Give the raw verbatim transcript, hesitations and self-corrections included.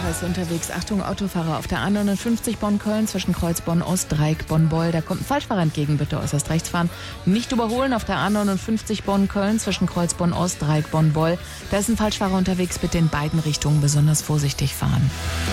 Falschfahrer ist unterwegs. Achtung, Autofahrer auf der A neunundfünfzig Bonn-Köln zwischen Kreuz Bonn-Ost, Dreieck Bonn-Beul. Da kommt ein Falschfahrer entgegen, bitte äußerst rechts fahren. Nicht überholen auf der A neunundfünfzig Bonn-Köln zwischen Kreuz Bonn-Ost, Dreieck Bonn-Beul. Da ist ein Falschfahrer unterwegs, bitte in beiden Richtungen besonders vorsichtig fahren.